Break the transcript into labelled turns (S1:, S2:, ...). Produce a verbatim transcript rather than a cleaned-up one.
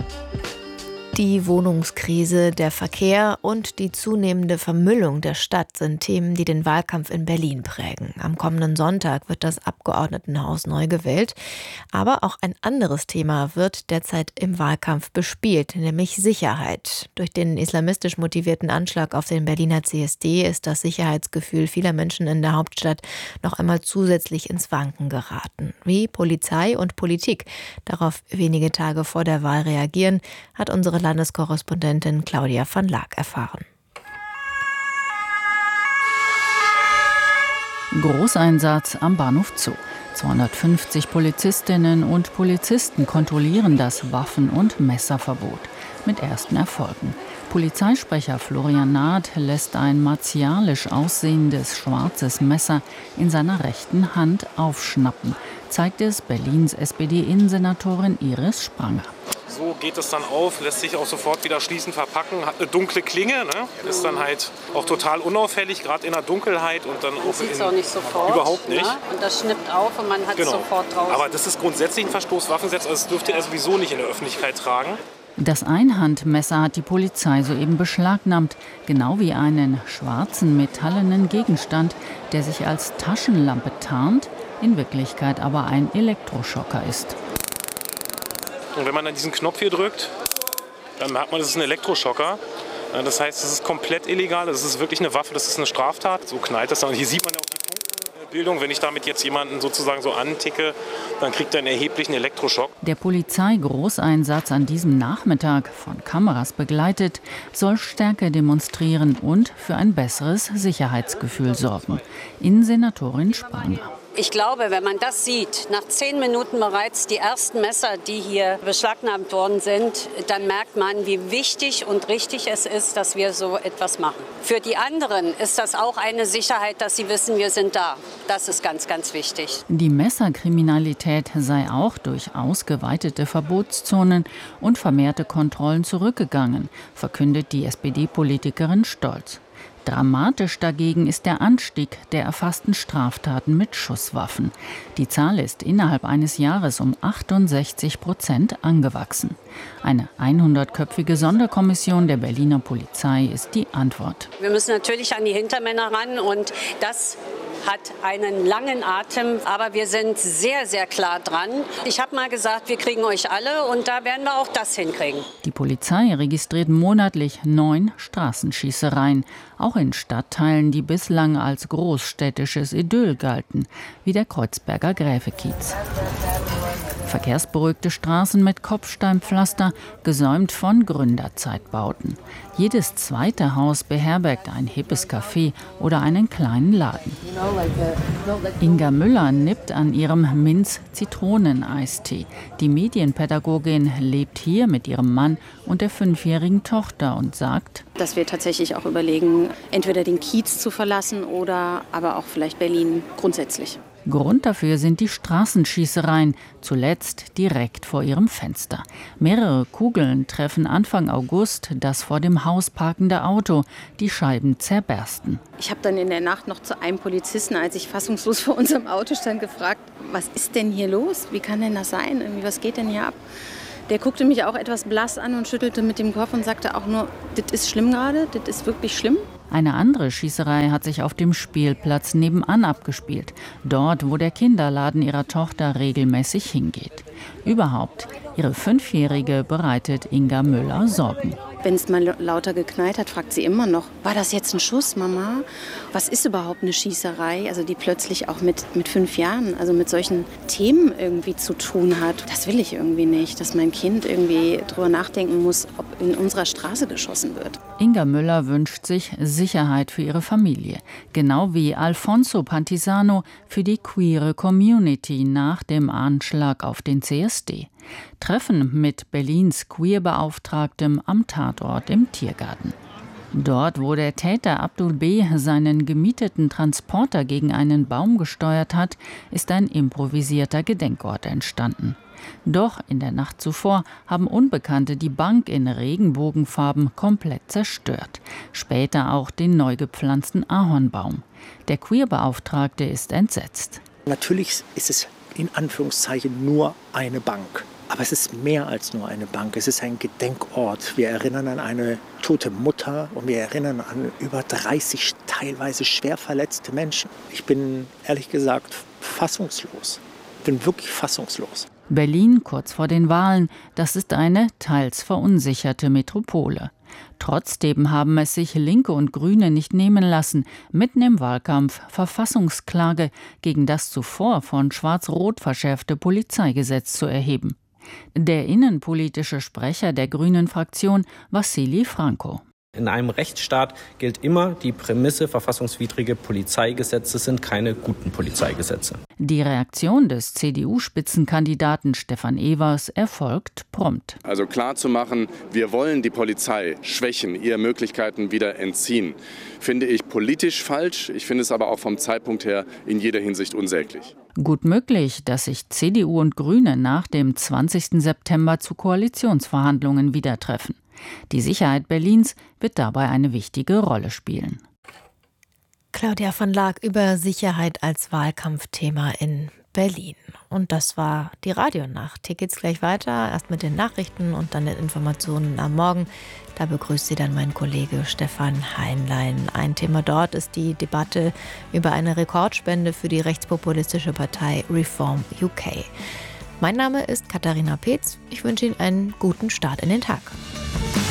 S1: Die Wohnungskrise, der Verkehr und die zunehmende Vermüllung der Stadt sind Themen, die den Wahlkampf in Berlin prägen. Am kommenden Sonntag wird das Abgeordnetenhaus neu gewählt. Aber auch ein anderes Thema wird derzeit im Wahlkampf bespielt, nämlich Sicherheit. Durch den islamistisch motivierten Anschlag auf den Berliner C S D ist das Sicherheitsgefühl vieler Menschen in der Hauptstadt noch einmal zusätzlich ins Wanken geraten. Wie Polizei und Politik darauf wenige Tage vor der Wahl reagieren, hat unsere Landeskorrespondentin Claudia van Laak erfahren.
S2: Großeinsatz am Bahnhof Zoo. zweihundertfünfzig Polizistinnen und Polizisten kontrollieren das Waffen- und Messerverbot. Mit ersten Erfolgen. Polizeisprecher Florian Naht lässt ein martialisch aussehendes schwarzes Messer in seiner rechten Hand aufschnappen, zeigt es Berlins S P D-Innensenatorin Iris Spranger.
S3: So geht es dann auf, lässt sich auch sofort wieder schließend verpacken, hat eine dunkle Klinge, ne? Ist dann halt auch total unauffällig, gerade in der Dunkelheit und dann
S4: man
S3: auch
S4: sieht es
S3: in,
S4: auch nicht sofort.
S3: Überhaupt nicht.
S4: Ne? Und das schnippt auf und man hat es
S3: genau.
S4: sofort draußen.
S3: Aber das ist grundsätzlich ein Verstoß Waffengesetz, also das dürfte er sowieso nicht in der Öffentlichkeit tragen.
S2: Das Einhandmesser hat die Polizei soeben beschlagnahmt, genau wie einen schwarzen metallenen Gegenstand, der sich als Taschenlampe tarnt, in Wirklichkeit aber ein Elektroschocker ist.
S3: Und wenn man dann diesen Knopf hier drückt, dann merkt man, das ist ein Elektroschocker. Das heißt, das ist komplett illegal, das ist wirklich eine Waffe, das ist eine Straftat. So knallt das dann. Und hier sieht man ja auch die Punktenbildung. Wenn ich damit jetzt jemanden sozusagen so anticke, dann kriegt er einen erheblichen Elektroschock.
S2: Der Polizeigroßeinsatz an diesem Nachmittag, von Kameras begleitet, soll Stärke demonstrieren und für ein besseres Sicherheitsgefühl sorgen. Innensenatorin Spranger.
S4: Ich glaube, wenn man das sieht, nach zehn Minuten bereits die ersten Messer, die hier beschlagnahmt worden sind, dann merkt man, wie wichtig und richtig es ist, dass wir so etwas machen. Für die anderen ist das auch eine Sicherheit, dass sie wissen, wir sind da. Das ist ganz, ganz wichtig.
S2: Die Messerkriminalität sei auch durch ausgeweitete Verbotszonen und vermehrte Kontrollen zurückgegangen, verkündet die S P D-Politikerin stolz. Dramatisch dagegen ist der Anstieg der erfassten Straftaten mit Schusswaffen. Die Zahl ist innerhalb eines Jahres um achtundsechzig Prozent angewachsen. Eine hundertköpfige Sonderkommission der Berliner Polizei ist die Antwort.
S4: Wir müssen natürlich an die Hintermänner ran und das hat einen langen Atem, aber wir sind sehr, sehr klar dran. Ich habe mal gesagt, wir kriegen euch alle und da werden wir auch das hinkriegen.
S2: Die Polizei registriert monatlich neun Straßenschießereien, auch in Stadtteilen, die bislang als großstädtisches Idyll galten, wie der Kreuzberger Gräfekiez. Verkehrsberuhigte Straßen mit Kopfsteinpflaster, gesäumt von Gründerzeitbauten. Jedes zweite Haus beherbergt ein hippes Café oder einen kleinen Laden. Inga Müller nippt an ihrem Minz-Zitronen-Eistee. Die Medienpädagogin lebt hier mit ihrem Mann und der fünfjährigen Tochter und sagt,
S5: dass wir tatsächlich auch überlegen, entweder den Kiez zu verlassen oder aber auch vielleicht Berlin grundsätzlich.
S2: Grund dafür sind die Straßenschießereien, zuletzt direkt vor ihrem Fenster. Mehrere Kugeln treffen Anfang August das vor dem Haus parkende Auto. Die Scheiben zerbersten.
S5: Ich habe dann in der Nacht noch zu einem Polizisten, als ich fassungslos vor unserem Auto stand, gefragt, was ist denn hier los? Wie kann denn das sein? Irgendwie, was geht denn hier ab? Der guckte mich auch etwas blass an und schüttelte mit dem Kopf und sagte auch nur, das ist schlimm gerade, das ist wirklich schlimm.
S2: Eine andere Schießerei hat sich auf dem Spielplatz nebenan abgespielt, dort, wo der Kinderladen ihrer Tochter regelmäßig hingeht. Überhaupt, ihre Fünfjährige bereitet Inga Müller Sorgen.
S5: Wenn es mal lauter geknallt hat, fragt sie immer noch, war das jetzt ein Schuss, Mama? Was ist überhaupt eine Schießerei? Also die plötzlich auch mit, mit fünf Jahren, also mit solchen Themen irgendwie zu tun hat. Das will ich irgendwie nicht, dass mein Kind irgendwie drüber nachdenken muss, ob in unserer Straße geschossen wird.
S2: Inga Müller wünscht sich Sicherheit für ihre Familie, genau wie Alfonso Pantisano für die queere Community nach dem Anschlag auf den C S D. Treffen mit Berlins Queerbeauftragtem am Tatort im Tiergarten. Dort, wo der Täter Abdul B. seinen gemieteten Transporter gegen einen Baum gesteuert hat, ist ein improvisierter Gedenkort entstanden. Doch in der Nacht zuvor haben Unbekannte die Bank in Regenbogenfarben komplett zerstört. Später auch den neu gepflanzten Ahornbaum. Der Queerbeauftragte ist entsetzt.
S6: Natürlich ist es in Anführungszeichen nur eine Bank. Aber es ist mehr als nur eine Bank. Es ist ein Gedenkort. Wir erinnern an eine tote Mutter und wir erinnern an über dreißig teilweise schwer verletzte Menschen. Ich bin ehrlich gesagt fassungslos. Ich bin wirklich fassungslos.
S2: Berlin kurz vor den Wahlen, das ist eine teils verunsicherte Metropole. Trotzdem haben es sich Linke und Grüne nicht nehmen lassen, mitten im Wahlkampf Verfassungsklage gegen das zuvor von Schwarz-Rot verschärfte Polizeigesetz zu erheben. Der innenpolitische Sprecher der Grünen-Fraktion, Wassili Franco.
S7: In einem Rechtsstaat gilt immer die Prämisse, verfassungswidrige Polizeigesetze sind keine guten Polizeigesetze.
S2: Die Reaktion des C D U-Spitzenkandidaten Stefan Evers erfolgt prompt.
S8: Also klar zu machen, wir wollen die Polizei schwächen, ihr Möglichkeiten wieder entziehen, finde ich politisch falsch. Ich finde es aber auch vom Zeitpunkt her in jeder Hinsicht unsäglich.
S2: Gut möglich, dass sich C D U und Grüne nach dem zwanzigsten September zu Koalitionsverhandlungen wieder treffen. Die Sicherheit Berlins wird dabei eine wichtige Rolle spielen.
S1: Claudia von Laak über Sicherheit als Wahlkampfthema in Berlin. Und das war die Radionacht. Hier geht's gleich weiter, erst mit den Nachrichten und dann den Informationen am Morgen. Da begrüßt Sie dann mein Kollege Stefan Heinlein. Ein Thema dort ist die Debatte über eine Rekordspende für die rechtspopulistische Partei Reform U K. Mein Name ist Katharina Peetz. Ich wünsche Ihnen einen guten Start in den Tag.